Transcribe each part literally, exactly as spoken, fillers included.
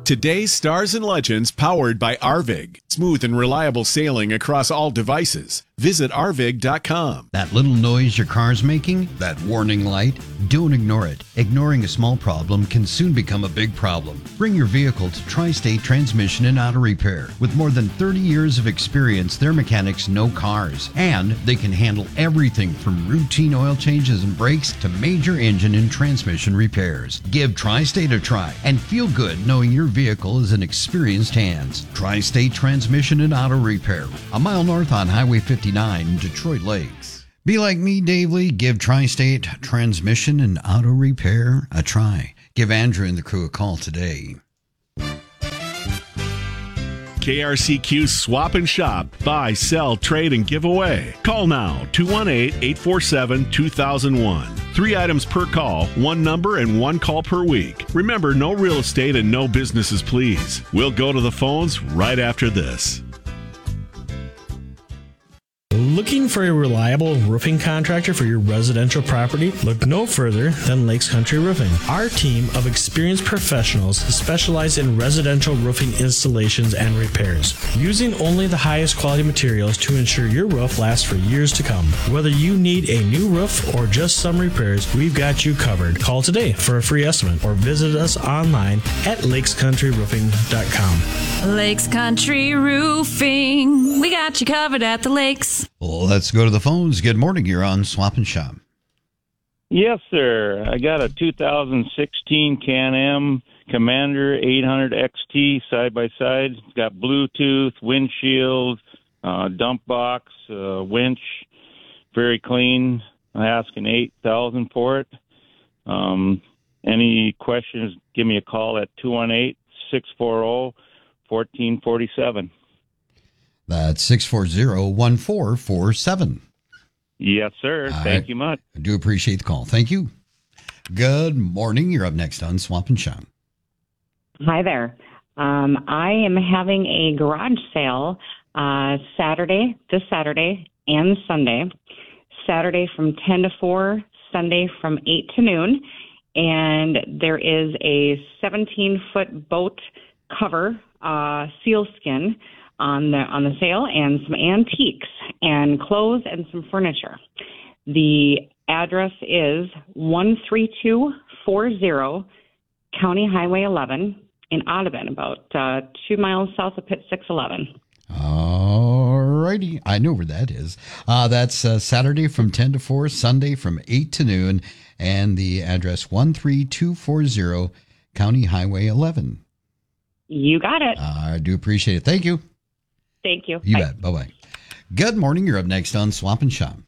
Today's Stars and Legends powered by Arvig. Smooth and reliable sailing across all devices. Visit arvig dot com. That little noise your car's making? That warning light? Don't ignore it. Ignoring a small problem can soon become a big problem. Bring your vehicle to Tri-State Transmission and Auto Repair. With more than thirty years of experience, their mechanics know cars. And they can handle everything from routine oil changes and brakes to major engine and transmission repairs. Give Tri-State a try and feel good knowing your vehicle is in experienced hands. Tri-State Transmission and Auto Repair, a mile north on Highway fifty-nine, Detroit Lakes. Be like me, Dave Lee. Give Tri-State Transmission and Auto Repair a try. Give Andrew and the crew a call today. K R C Q Swap and Shop. Buy, sell, trade, and give away. Call now, two one eight, eight four seven, two thousand one. Three items per call, one number, and one call per week. Remember, no real estate and no businesses, please. We'll go to the phones right after this. Looking for a reliable roofing contractor for your residential property? Look no further than Lakes Country Roofing. Our team of experienced professionals specialize in residential roofing installations and repairs, using only the highest quality materials to ensure your roof lasts for years to come. Whether you need a new roof or just some repairs, we've got you covered. Call today for a free estimate or visit us online at lakes country roofing dot com. Lakes Country Roofing. We got you covered at the lakes. Well, let's go to the phones. Good morning. You're on Swap and Shop. Yes, sir. I got a two thousand sixteen Can-Am Commander eight hundred X T side-by-side. It's got Bluetooth, windshield, uh, dump box, uh, winch, very clean. I'm asking eight thousand dollars for it. Um, any questions, give me a call at two one eight, six four zero, one four four seven. That's six four zero, one four four seven. Yes, sir. All Thank right. you much. I do appreciate the call. Thank you. Good morning. You're up next on Swap and Shop. Hi there. Um, I am having a garage sale uh, Saturday, this Saturday, and Sunday. Saturday from ten to four, Sunday from eight to noon. And there is a seventeen-foot boat cover, uh, sealskin, on the on the sale, and some antiques and clothes and some furniture. The address is one three two four zero County Highway eleven in Audubon, about uh, two miles south of Pitt six eleven. All righty. I know where that is. Uh, that's uh, Saturday from ten to four, Sunday from eight to noon, and the address one three two four zero County Highway eleven. You got it. Uh, I do appreciate it. Thank you. Thank you. You Bye. bet. Bye-bye. Good morning. You're up next on Swap and Shop.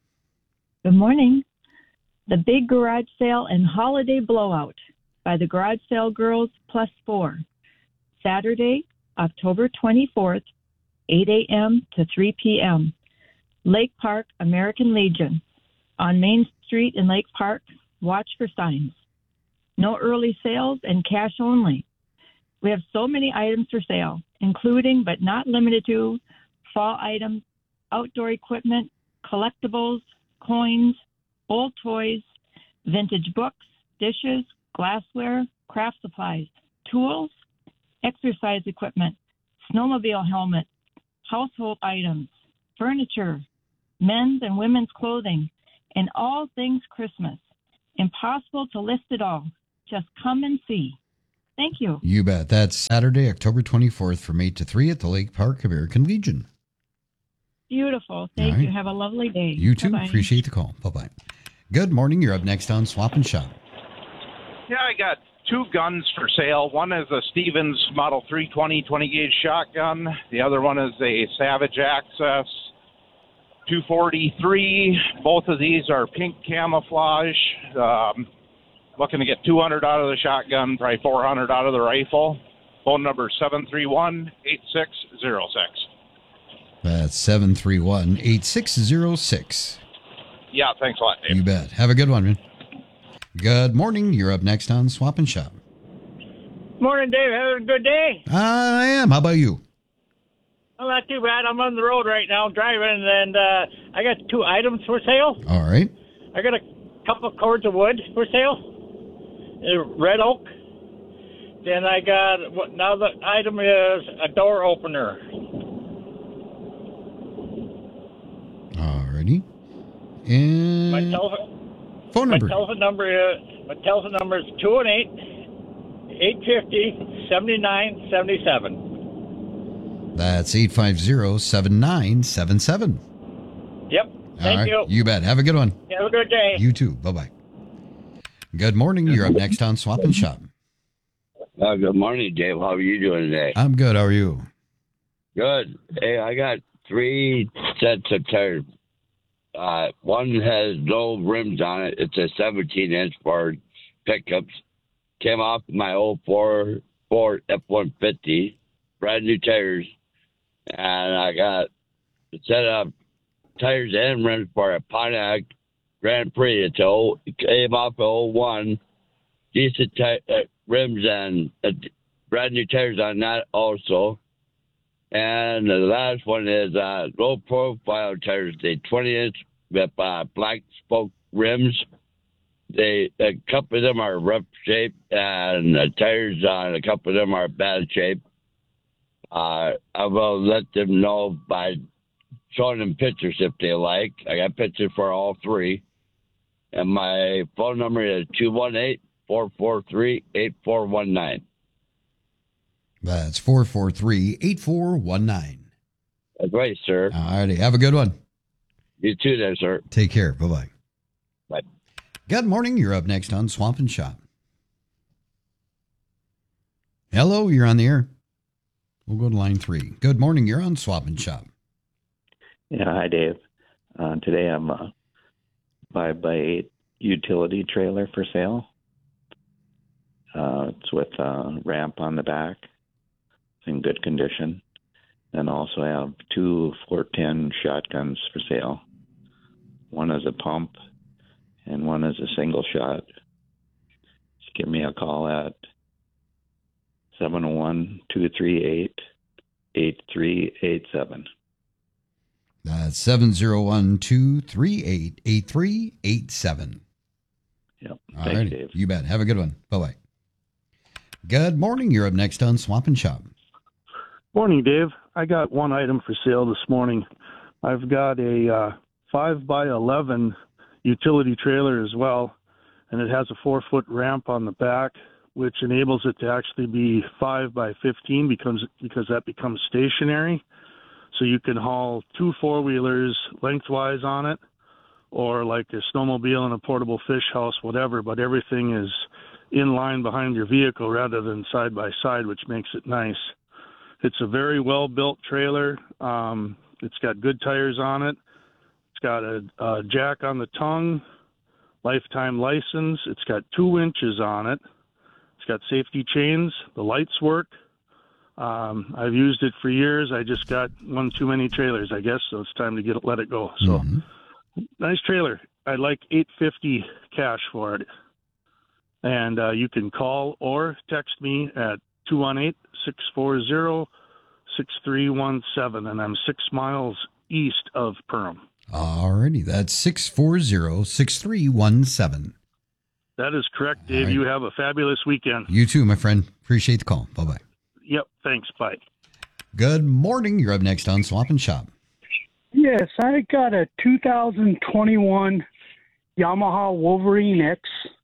Good morning. The Big Garage Sale and Holiday Blowout by the Garage Sale Girls Plus Four. Saturday, October twenty-fourth, eight a.m. to three p.m. Lake Park, American Legion. On Main Street in Lake Park, watch for signs. No early sales and cash only. We have so many items for sale, including but not limited to fall items, outdoor equipment, collectibles, coins, old toys, vintage books, dishes, glassware, craft supplies, tools, exercise equipment, snowmobile helmets, household items, furniture, men's and women's clothing, and all things Christmas. Impossible to list it all. Just come and see. Thank you. You bet. That's Saturday, October twenty-fourth from eight to three at the Lake Park American Legion. Beautiful. Thank right. you. Have a lovely day. You too. Bye-bye. Appreciate the call. Bye-bye. Good morning. You're up next on Swap and Shop. Yeah, I got two guns for sale. One is a Stevens Model three twenty twenty-gauge shotgun. The other one is a Savage Access two forty-three. Both of these are pink camouflage. Um, looking to get two hundred out of the shotgun, probably four hundred out of the rifle. Phone number seven three one, eight six zero six. That's seven three one, eight six zero six. Yeah, thanks a lot, Dave. You bet. Have a good one, man. Good morning. You're up next on Swap and Shop. Morning, Dave. Having a good day? I am. How about you? Well, not too bad. I'm on the road right now driving, and uh, I got two items for sale. All right. I got a couple of cords of wood for sale. Uh, red oak. Then I got, what now the item is a door opener. Alrighty. And My telephone, phone number. My telephone number is, my telephone number is two one eight, eight five zero, seven nine seven seven. That's eight five zero, seven nine seven seven. Yep. Thank All right. you. You bet. Have a good one. Have a good day. You too. Bye-bye. Good morning. You're up next on Swap and Shop. Uh, good morning, Dave. How are you doing today? I'm good. How are you? Good. Hey, I got three sets of tires. Uh, one has no rims on it. It's a seventeen inch Ford pickups. Came off my old Ford, Ford F one fifty, brand new tires. And I got a set of tires and rims for a Pontiac Grand Prix. It's a old, it came off the old one. Decent t- uh, rims and uh, brand new tires on that also. And the last one is uh, low profile tires. They twenty inch with uh, black spoke rims. They a couple of them are rough shape, and the tires on a couple of them are bad shape. Uh, I will let them know by showing them pictures if they like. I got pictures for all three. And my phone number is two one eight, four four three, eight four one nine. That's four four three, eight four one nine. That's right, sir. All righty. Have a good one. You too there, sir. Take care. Bye-bye. Bye. Good morning. You're up next on Swamp and Shop. Hello, you're on the air. We'll go to line three. Good morning. You're on Swap and Shop. Yeah, hi, Dave. Uh, today I'm a five by eight utility trailer for sale. Uh, it's with a ramp on the back. It's in good condition. And also I have two four ten shotguns for sale. One is a pump and one is a single shot. Just give me a call at seven oh one, two three eight, eight three eight seven. That's seven oh one, two three eight, eight three eight seven. Yep. All Thanks, right. Dave. You bet. Have a good one. Bye-bye. Good morning. You're up next on Swamp and Shop. Morning, Dave. I got one item for sale this morning. I've got a uh, five by eleven utility trailer as well, and it has a four-foot ramp on the back, which enables it to actually be five by fifteen because, because that becomes stationary. So you can haul two four-wheelers lengthwise on it, or like a snowmobile and a portable fish house, whatever, but everything is in line behind your vehicle rather than side by side, which makes it nice. It's a very well-built trailer. Um, it's got good tires on it. It's got a, a jack on the tongue, lifetime license. It's got two inches on it. It's got safety chains. The lights work. Um, I've used it for years. I just got one too many trailers, I guess, so it's time to get it, let it go. So, Mm-hmm. nice trailer. I'd like eight hundred fifty dollars cash for it. And uh, you can call or text me at two one eight, six four zero, six three one seven, and I'm six miles east of Perham. All righty. That's six four zero, six three one seven. That is correct, Dave. All right. You have a fabulous weekend. You too, my friend. Appreciate the call. Bye-bye. Yep, thanks. Bye. Good morning. You're up next on Swamp and Shop. Yes, I got a two thousand twenty-one Yamaha Wolverine X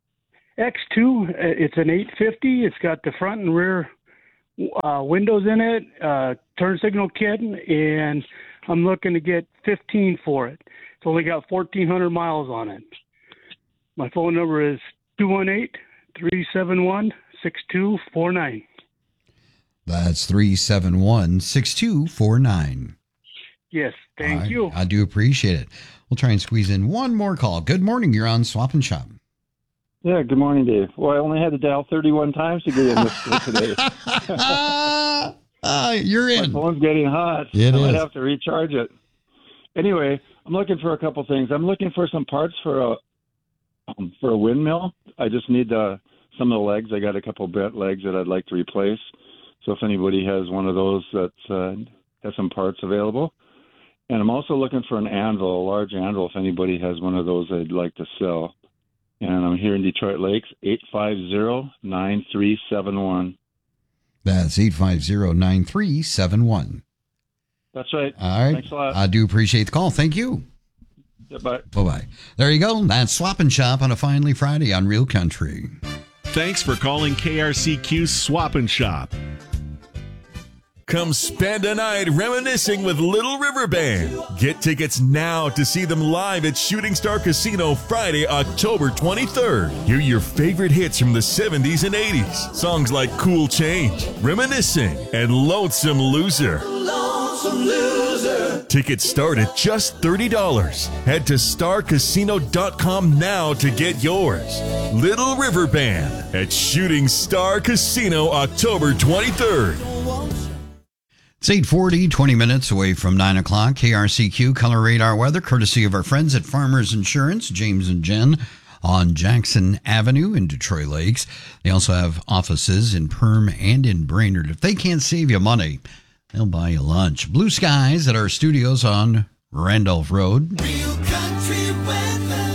X two. It's an eight fifty. It's got the front and rear uh, windows in it, uh, turn signal kit, and I'm looking to get fifteen for it. It's only got fourteen hundred miles on it. My phone number is two one eight, three seven one, six two four nine. That's three seven one, six two four nine. Yes, thank All right. you. I do appreciate it. We'll try and squeeze in one more call. Good morning. You're on Swap and Shop. Yeah, good morning, Dave. Well, I only had to dial thirty-one times to get in this show today. uh, you're in. My phone's getting hot. It I might is. have to recharge it. Anyway, I'm looking for a couple things. I'm looking for some parts for a um, for a windmill. I just need uh, some of the legs. I got a couple bent legs that I'd like to replace. So if anybody has one of those that uh, has some parts available. And I'm also looking for an anvil, a large anvil, if anybody has one of those I'd like to sell. And I'm here in Detroit Lakes, eight five zero, nine three seven one. That's eight five zero, nine three seven one. That's right. All right. Thanks a lot. I do appreciate the call. Thank you. Yeah, bye. Bye-bye. There you go. That's Swap and Shop on a Finally Friday on Real Country. Thanks for calling K R C Q Swap and Shop. Come spend a night reminiscing with Little River Band. Get tickets now to see them live at Shooting Star Casino Friday, October twenty-third. Hear your favorite hits from the seventies and eighties. Songs like Cool Change, Reminiscing, and Lonesome Loser. Lonesome Loser. Tickets start at just thirty dollars. Head to star casino dot com now to get yours. Little River Band at Shooting Star Casino October twenty-third. It's eight forty, twenty minutes away from nine o'clock. K R C Q Color Radar Weather, courtesy of our friends at Farmers Insurance, James and Jen, on Jackson Avenue in Detroit Lakes. They also have offices in Perm and in Brainerd. If they can't save you money, they'll buy you lunch. Blue skies at our studios on Randolph Road. Real country weather.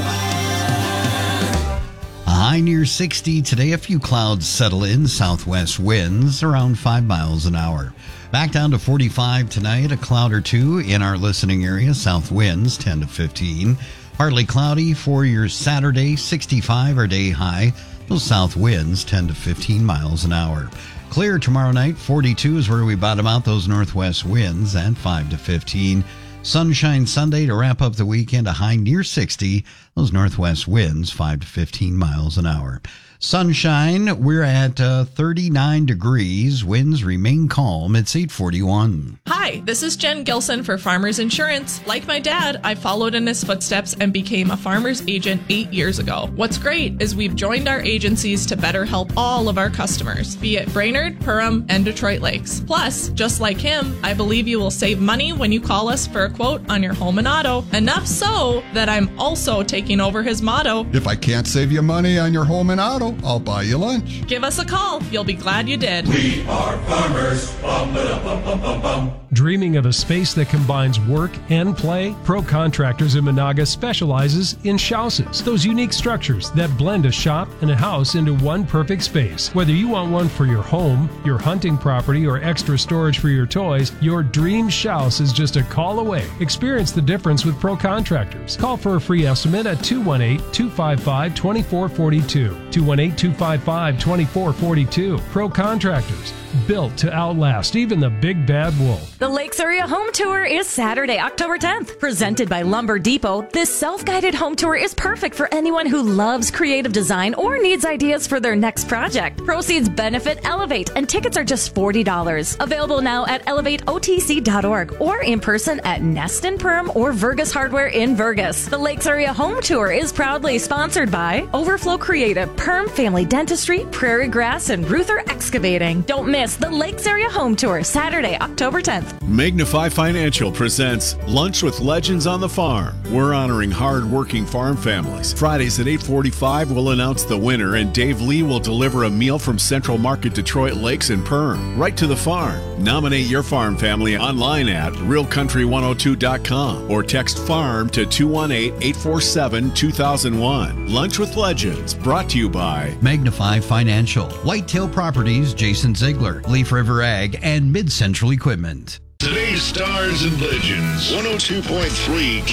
A high near sixty today. A few clouds settle in. Southwest winds around five miles an hour. Back down to forty-five tonight, a cloud or two in our listening area. South winds ten to fifteen. Partly cloudy for your Saturday, sixty-five our day high. Those south winds ten to fifteen miles an hour. Clear tomorrow night, forty-two is where we bottom out those northwest winds at five to fifteen. Sunshine Sunday to wrap up the weekend, a high near sixty. Those northwest winds five to fifteen miles an hour. Sunshine, we're at uh, thirty-nine degrees. Winds remain calm. It's eight forty-one. Hi, this is Jen Gilson for Farmers Insurance. Like my dad, I followed in his footsteps and became a farmer's agent eight years ago. What's great is we've joined our agencies to better help all of our customers, be it Brainerd, Perham, and Detroit Lakes. Plus, just like him, I believe you will save money when you call us for a quote on your home and auto. Enough so that I'm also taking over his motto. If I can't save you money on your home and auto, I'll buy you lunch. Give us a call. You'll be glad you did. We are farmers. Bum, ba, bum, bum, bum, bum. Dreaming of a space that combines work and play? Pro Contractors in Monaga specializes in shouses, those unique structures that blend a shop and a house into one perfect space. Whether you want one for your home, your hunting property, or extra storage for your toys, your dream shouse is just a call away. Experience the difference with Pro Contractors. Call for a free estimate at two one eight, two five five, two four four two. two one eight, two five five, two four four two. Pro Contractors, built to outlast even the big bad wolf. The Lakes Area Home Tour is Saturday, October tenth. Presented by Lumber Depot, this self-guided home tour is perfect for anyone who loves creative design or needs ideas for their next project. Proceeds benefit Elevate, and tickets are just forty dollars. Available now at elevate o t c dot org or in person at Nest in Perm or Vergus Hardware in Vergus. The Lakes Area Home Tour is proudly sponsored by Overflow Creative, Perm Family Dentistry, Prairie Grass, and Ruther Excavating. Don't miss the Lakes Area Home Tour, Saturday, October tenth. Magnify Financial presents Lunch with Legends on the Farm. We're honoring hard-working farm families. Fridays at eight forty-five, we'll announce the winner, and Dave Lee will deliver a meal from Central Market Detroit Lakes and Perm, right to the farm. Nominate your farm family online at real country one oh two dot com or text FARM to two one eight, eight four seven, two thousand one. Lunch with Legends, brought to you by Magnify Financial, Whitetail Properties, Jason Ziegler, Leaf River Ag, and Mid Central Equipment. Today's Stars and Legends, one oh two point three